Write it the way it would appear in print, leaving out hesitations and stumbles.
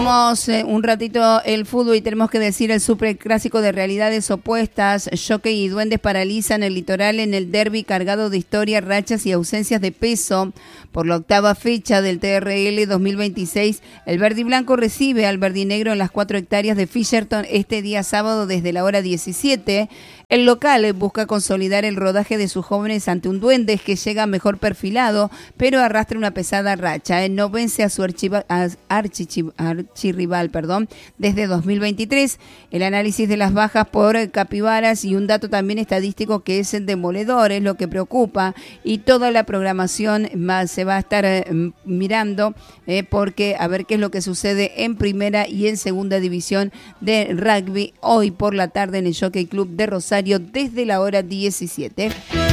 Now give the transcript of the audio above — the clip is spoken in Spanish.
Vamos un ratito el fútbol y tenemos que decir el superclásico de realidades opuestas. Jockey y Duendes paralizan el Litoral en el derbi cargado de historia, rachas y ausencias de peso. Por la octava fecha del TRL 2026, el verde y blanco recibe al verdinegro en las 4 hectáreas de Fisherton este día sábado desde la hora 17. El local busca consolidar el rodaje de sus jóvenes ante un Duendes que llega mejor perfilado, pero arrastra una pesada racha. No vence a su archirrival, desde 2023. El análisis de las bajas por capibaras y un dato también estadístico que es el demoledor, es lo que preocupa, y toda la programación se va a estar mirando porque a ver qué es lo que sucede en primera y en segunda división de rugby hoy por la tarde en el Jockey Club de Rosario desde la hora 17.